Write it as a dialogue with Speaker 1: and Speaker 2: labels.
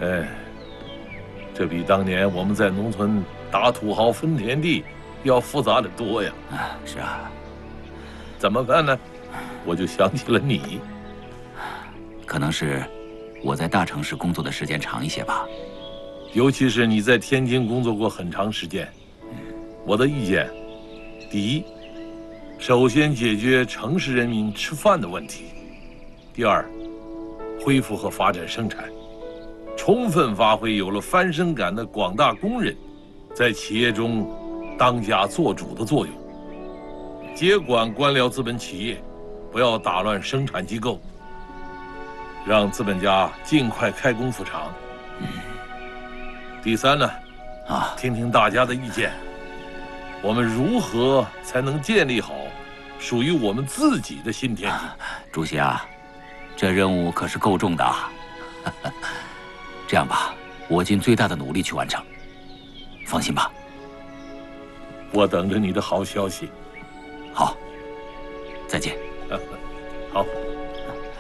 Speaker 1: 哎，这比当年我们在农村打土豪分田地要复杂的多呀。
Speaker 2: 啊，是啊。
Speaker 1: 怎么看呢？我就想起了你。
Speaker 2: 可能是我在大城市工作的时间长一些吧。
Speaker 1: 尤其是你在天津工作过很长时间。我的意见，第一，首先解决城市人民吃饭的问题；第二，恢复和发展生产，充分发挥有了翻身感的广大工人在企业中当家作主的作用。接管官僚资本企业，不要打乱生产机构，让资本家尽快开工复厂。第三呢，听听大家的意见，我们如何才能建立好属于我们自己的新天地？
Speaker 2: 主席啊，这任务可是够重的啊！这样吧，我尽最大的努力去完成，放心吧。
Speaker 1: 我等着你的好消息。
Speaker 2: 好，再见。
Speaker 1: 好。